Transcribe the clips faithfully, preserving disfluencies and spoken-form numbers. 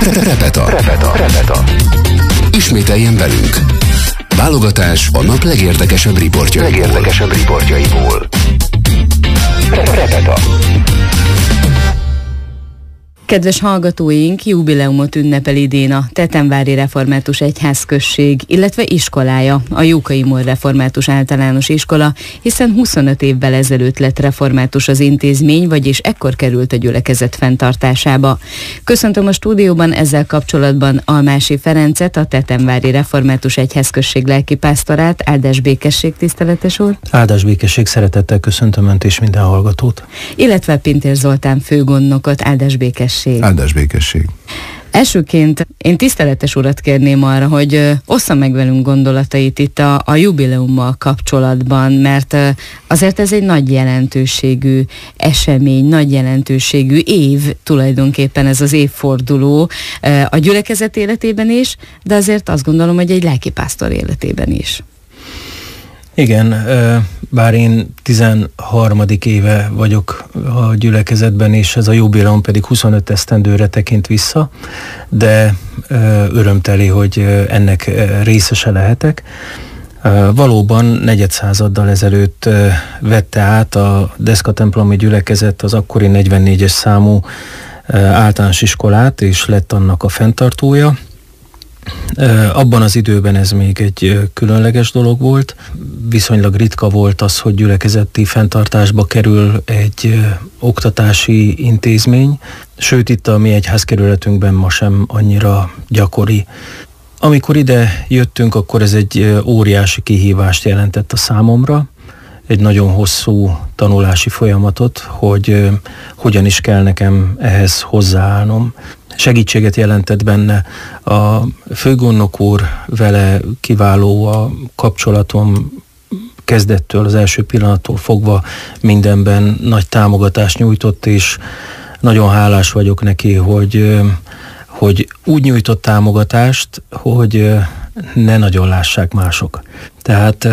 Repeta. Repeta. Repeta. Ismételjen velünk. Válogatás a nap legérdekesebb riportjaiból. Legérdekesebb riportjaiból. Repeta. Kedves hallgatóink, jubileumot ünnepel idén a Tetemvári Református Egyházközség, illetve iskolája, a Jókai Mór Református Általános Iskola, hiszen huszonöt évvel ezelőtt lett református az intézmény, vagyis ekkor került a gyülekezet fenntartásába. Köszöntöm a stúdióban ezzel kapcsolatban Almási Ferencet, a Tetemvári Református Egyházközség lelkipásztorát. Áldás békesség, tiszteletes úr! Áldás békesség, szeretettel köszöntöm Önt és minden hallgatót! Illetve Pintér Zoltán főgondnokot. Áldás békesség! Áldás békesség. Elsőként én tiszteletes urat kérném arra, hogy ö, ossza meg velünk gondolatait itt a, a jubileummal kapcsolatban, mert ö, azért ez egy nagy jelentőségű esemény, nagy jelentőségű év, tulajdonképpen ez az évforduló ö, a gyülekezet életében is, de azért azt gondolom, hogy egy lelkipásztor életében is. Igen, bár én tizenharmadik éve vagyok a gyülekezetben, és ez a jubileum pedig huszonöt esztendőre tekint vissza, de örömteli, hogy ennek részese lehetek. Valóban negyedszázaddal ezelőtt vette át a deszkatemplomi gyülekezet az akkori negyvennégyes számú általános iskolát, és lett annak a fenntartója. Abban az időben ez még egy különleges dolog volt. Viszonylag ritka volt az, hogy gyülekezeti fenntartásba kerül egy oktatási intézmény, sőt itt a mi egyházkerületünkben ma sem annyira gyakori. Amikor ide jöttünk, akkor ez egy óriási kihívást jelentett a számomra, egy nagyon hosszú tanulási folyamatot, hogy hogyan is kell nekem ehhez hozzáállnom. Segítséget jelentett benne a főgondnok úr, vele kiváló a kapcsolatom, kezdettől, az első pillanattól fogva mindenben nagy támogatást nyújtott, és nagyon hálás vagyok neki, hogy, hogy úgy nyújtott támogatást, hogy ne nagyon lássák mások. Tehát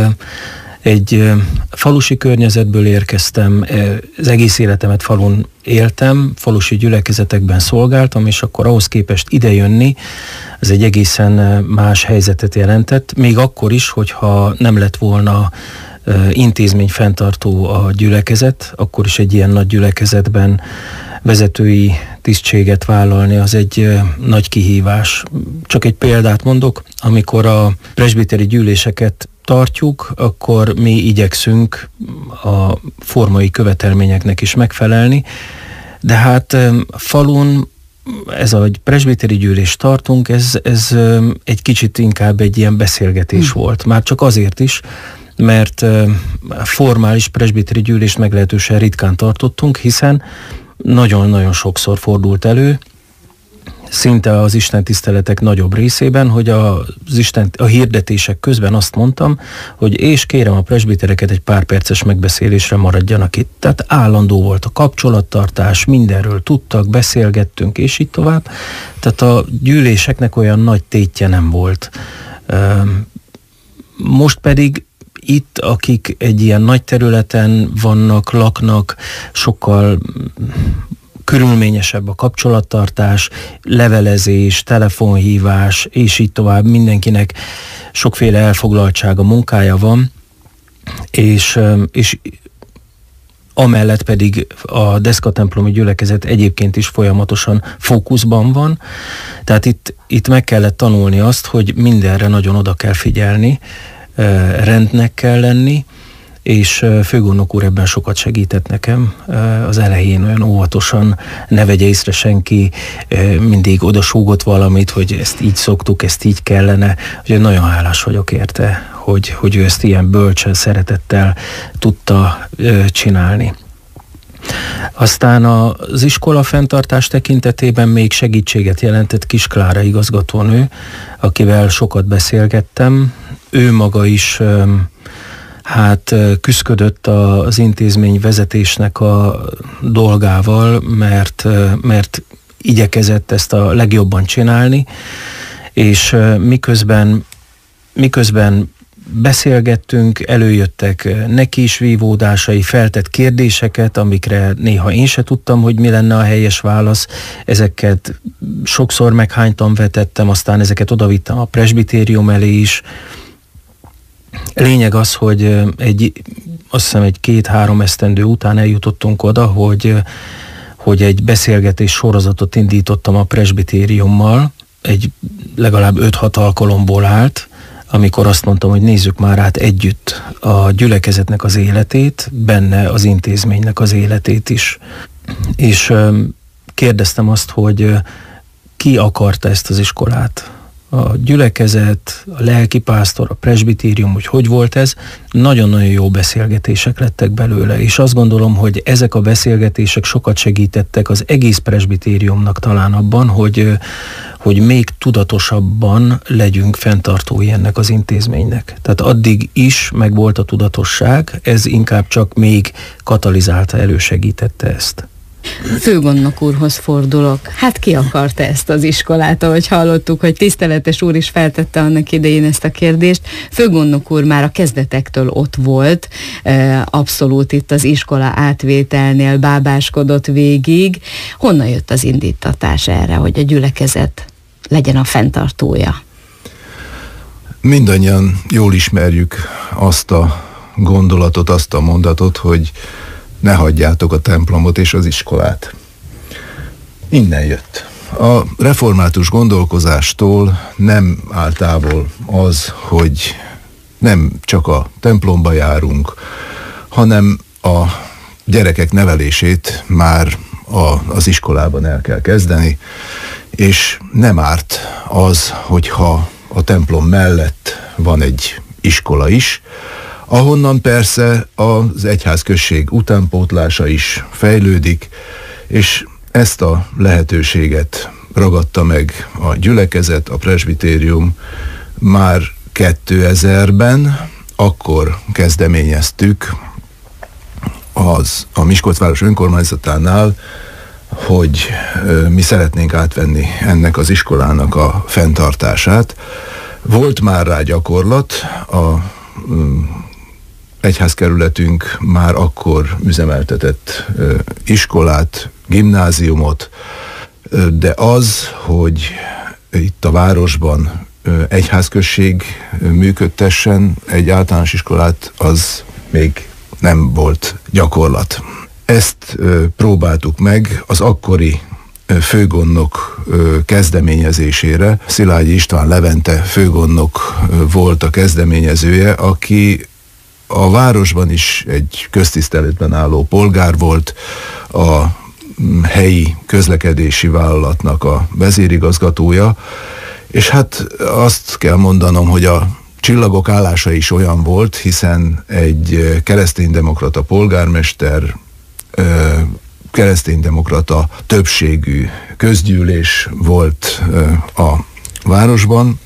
egy falusi környezetből érkeztem, az egész életemet falun éltem, falusi gyülekezetekben szolgáltam, és akkor ahhoz képest idejönni, ez egy egészen más helyzetet jelentett, még akkor is, hogyha nem lett volna intézmény fenntartó a gyülekezet, akkor is egy ilyen nagy gyülekezetben vezetői tisztséget vállalni, az egy nagy kihívás. Csak egy példát mondok, amikor a presbiteri gyűléseket tartjuk, akkor mi igyekszünk a formai követelményeknek is megfelelni, de hát falun ez a presbiteri gyűlést tartunk, ez, ez egy kicsit inkább egy ilyen beszélgetés hmm. volt. Már csak azért is, mert formális presbiteri gyűlést meglehetősen ritkán tartottunk, hiszen nagyon-nagyon sokszor fordult elő, szinte az istentiszteletek nagyobb részében, hogy az Isten, a hirdetések közben azt mondtam, hogy és kérem a presbitereket egy pár perces megbeszélésre maradjanak itt. Tehát állandó volt a kapcsolattartás, mindenről tudtak, beszélgettünk, és így tovább. Tehát a gyűléseknek olyan nagy tétje nem volt. Most pedig itt, akik egy ilyen nagy területen vannak, laknak, sokkal körülményesebb a kapcsolattartás, levelezés, telefonhívás, és így tovább, mindenkinek sokféle elfoglaltsága, munkája van, és, és amellett pedig a deszkatemplomi gyülekezet egyébként is folyamatosan fókuszban van, tehát itt, itt meg kellett tanulni azt, hogy mindenre nagyon oda kell figyelni, rendnek kell lenni, és főgondnok úr ebben sokat segített nekem. Az elején olyan óvatosan, ne vegye észre senki, mindig odasúgott valamit, hogy ezt így szoktuk, ezt így kellene. Úgyhogy nagyon hálás vagyok érte, hogy, hogy ő ezt ilyen bölcsen, szeretettel tudta csinálni. Aztán az iskola fenntartás tekintetében még segítséget jelentett Kis Klára igazgatónő, akivel sokat beszélgettem. Ő maga is hát küszködött az intézmény vezetésnek a dolgával, mert, mert igyekezett ezt a legjobban csinálni, és miközben, miközben beszélgettünk, előjöttek neki is vívódásai, feltett kérdéseket, amikre néha én se tudtam, hogy mi lenne a helyes válasz. Ezeket sokszor meghánytan vetettem, aztán ezeket odavittem a presbitérium elé is. Lényeg az, hogy egy, azt hiszem egy két-három esztendő után eljutottunk oda, hogy, hogy egy beszélgetés sorozatot indítottam a presbitériummal, egy legalább öt-hat alkalomból állt, amikor azt mondtam, hogy nézzük már át együtt a gyülekezetnek az életét, benne az intézménynek az életét is. És kérdeztem azt, hogy ki akarta ezt az iskolát. A gyülekezet, a lelkipásztor, a presbitérium, hogy hogy volt ez. Nagyon-nagyon jó beszélgetések lettek belőle, és azt gondolom, hogy ezek a beszélgetések sokat segítettek az egész presbitériumnak talán abban, hogy, hogy még tudatosabban legyünk fenntartói ennek az intézménynek. Tehát addig is megvolt a tudatosság, ez inkább csak még katalizálta, elősegítette ezt. Főgondnok úrhoz fordulok. Hát ki akarta ezt az iskolát, ahogy hallottuk, hogy tiszteletes úr is feltette annak idején ezt a kérdést. Főgondnok úr már a kezdetektől ott volt, abszolút itt az iskola átvételnél bábáskodott végig. Honnan jött az indítatás erre, hogy a gyülekezet legyen a fenntartója? Mindannyian jól ismerjük azt a gondolatot, azt a mondatot, hogy ne hagyjátok a templomot és az iskolát. Innen jött. A református gondolkozástól nem áll távol az, hogy nem csak a templomba járunk, hanem a gyerekek nevelését már a, az iskolában el kell kezdeni, és nem árt az, hogyha a templom mellett van egy iskola is, ahonnan persze az egyházközség utánpótlása is fejlődik, és ezt a lehetőséget ragadta meg a gyülekezet, a presbitérium már kétezerben, akkor kezdeményeztük az, a Miskolcváros önkormányzatánál, hogy mi szeretnénk átvenni ennek az iskolának a fenntartását. Volt már rá gyakorlat, a egyházkerületünk már akkor üzemeltetett iskolát, gimnáziumot, de az, hogy itt a városban egyházközség működtessen egy általános iskolát, az még nem volt gyakorlat. Ezt próbáltuk meg az akkori főgondnok kezdeményezésére. Szilágyi István Levente főgondnok volt a kezdeményezője, aki a városban is egy köztiszteletben álló polgár volt, a helyi közlekedési vállalatnak a vezérigazgatója, és hát azt kell mondanom, hogy a csillagok állása is olyan volt, hiszen egy kereszténydemokrata polgármester, kereszténydemokrata többségű közgyűlés volt a városban,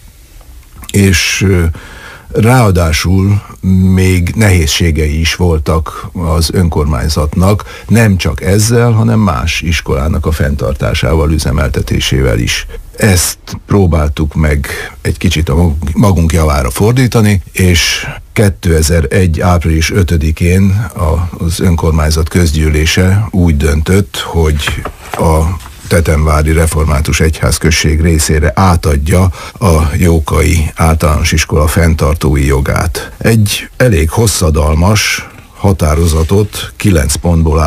és ráadásul még nehézségei is voltak az önkormányzatnak, nem csak ezzel, hanem más iskolának a fenntartásával, üzemeltetésével is. Ezt próbáltuk meg egy kicsit a magunk javára fordítani, és kétezer-egy. április ötödikén az önkormányzat közgyűlése úgy döntött, hogy a Tetemvári Református Egyházközség részére átadja a Jókai Általános Iskola fenntartói jogát. Egy elég hosszadalmas határozatot kilenc pontból